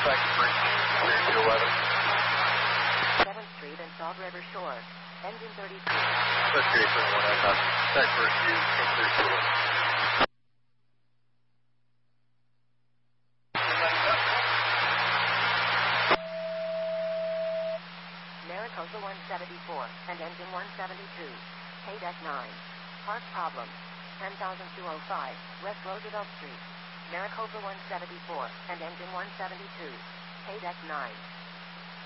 Contact Bridge 3211. 7th Street and Salt River Shore. Engine 32. That's great, 31. I copy. Contact Bridge 3211. Maricopa 174 and engine 172. Pay deck 9. Park problem. 10,205 West Roosevelt Street. Maricopa 174 and engine 172. Pay deck 9.